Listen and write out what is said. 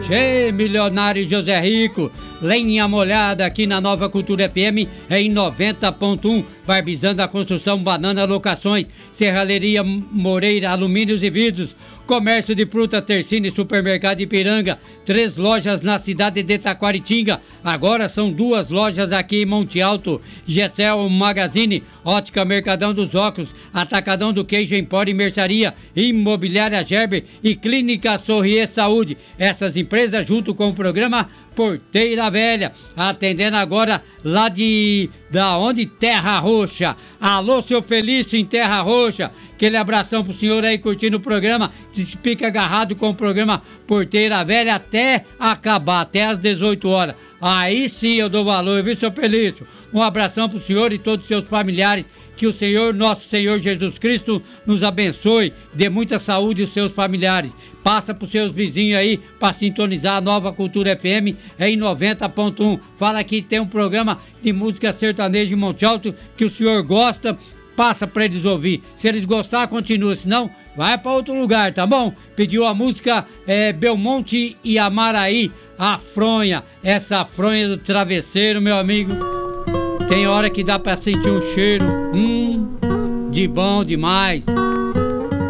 Che, milionário José Rico, lenha molhada aqui na Nova Cultura FM em 90.1, Barbizando a Construção, Banana Locações, Serralheria Moreira, Alumínios e Vidros, Comércio de Fruta, Tercine, Supermercado Ipiranga, 3 lojas na cidade de Taquaritinga, agora são 2 lojas aqui em Monte Alto, Gessel Magazine, Ótica Mercadão dos Óculos, Atacadão do Queijo, Empório e Mercearia, Imobiliária Gerber e Clínica Sorrier Saúde. Essas empresas junto com o programa Porteira Velha, atendendo agora lá da onde? Terra Roxa. Alô, seu Felício em Terra Roxa, aquele abração pro senhor aí curtindo o programa, diz que fica agarrado com o programa Porteira Velha até acabar, até às 18 horas. Aí sim eu dou valor, viu, seu Felício? Um abração pro senhor e todos os seus familiares, que o Senhor, nosso Senhor Jesus Cristo, nos abençoe, dê muita saúde aos seus familiares. Passa pros seus vizinhos aí para sintonizar a Nova Cultura FM em 90.1. Fala que tem um programa de música sertaneja em Monte Alto que o senhor gosta, passa para eles ouvir. Se eles gostar, continua, senão vai para outro lugar, tá bom? Pediu a música Belmonte e Amaraí, a fronha, essa fronha do travesseiro, meu amigo. Tem hora que dá pra sentir um cheiro, de bom demais.